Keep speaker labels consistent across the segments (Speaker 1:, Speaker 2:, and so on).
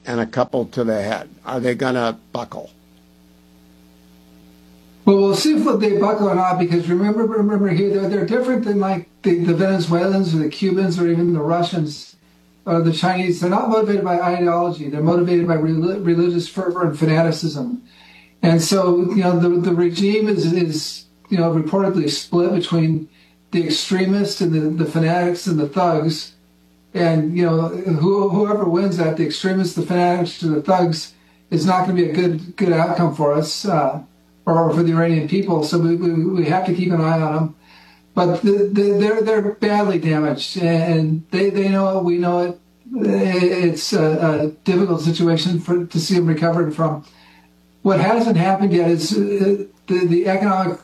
Speaker 1: and a couple to the head. Are they going to buckle?
Speaker 2: Well, we'll see if they buckle or not, because remember here, they're different than like the Venezuelans or the Cubans or even the Russians or the Chinese. They're not motivated by ideology. They're motivated by religious fervor and fanaticism. And so, the regime is reportedly split between the extremists and the fanatics and the thugs. And, whoever wins that, the extremists, the fanatics, or the thugs, is not going to be a good outcome for us or for the Iranian people. So we have to keep an eye on them. But they're badly damaged, and they know it. We know it. It's a difficult situation to see them recovered from. What hasn't happened yet is the economic,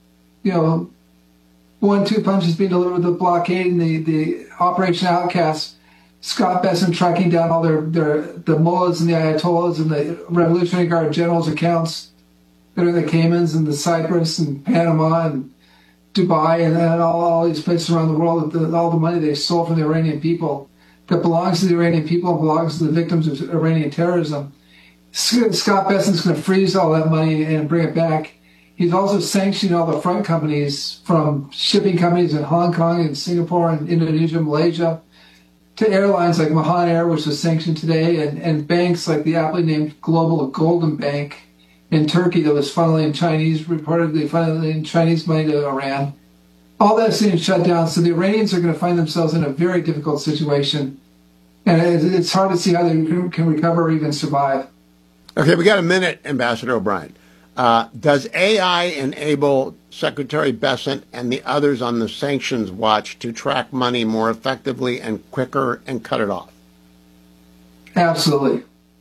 Speaker 2: 1-2 punches being delivered with the blockade and the Operation Outcast. Scott Bessent tracking down all the mullahs and the ayatollahs and the Revolutionary Guard generals' accounts that are in the Caymans and the Cyprus and Panama and Dubai and all these places around the world. All the money they stole from the Iranian people that belongs to the Iranian people and belongs to the victims of Iranian terrorism. Scott Bessent's going to freeze all that money and bring it back. He's also sanctioning all the front companies, from shipping companies in Hong Kong and Singapore and Indonesia, Malaysia, to airlines like Mahan Air, which was sanctioned today, and banks like the aptly named Global Golden Bank in Turkey that was reportedly funneling Chinese money to Iran. All that's being shut down, so the Iranians are going to find themselves in a very difficult situation, and it's hard to see how they can recover or even survive.
Speaker 1: Okay, we got a minute, Ambassador O'Brien. Does AI enable Secretary Bessent and the others on the sanctions watch to track money more effectively and quicker and cut it off?
Speaker 2: Absolutely.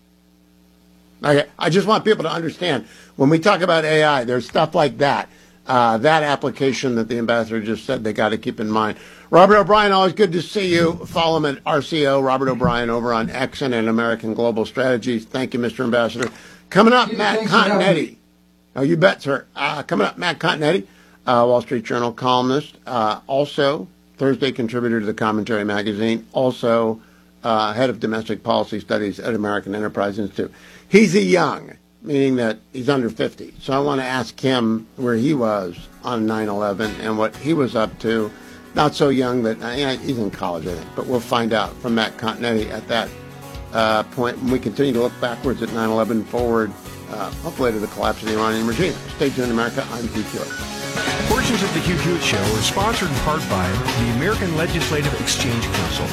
Speaker 1: Okay, I just want people to understand, when we talk about AI, there's stuff like that. That application that the ambassador just said they got to keep in mind. Robert O'Brien, always good to see you. Follow him at RCO, Robert O'Brien, over on X and American Global Strategies. Thank you, Mr. Ambassador. Coming up, Matt Continetti. Oh, you bet, sir. Coming up, Matt Continetti, Wall Street Journal columnist, also Thursday contributor to the Commentary magazine, also head of domestic policy studies at American Enterprise Institute. He's a young, meaning that he's under 50. So I want to ask him where he was on 9/11 and what he was up to. Not so young that he's in college, I think, but we'll find out from Matt Continetti at that point when we continue to look backwards at 9/11, forward, hopefully to the collapse of the Iranian regime. Stay tuned, America. I'm Hugh Hewitt.
Speaker 3: Portions of the Hugh Hewitt Show are sponsored in part by the American Legislative Exchange Council,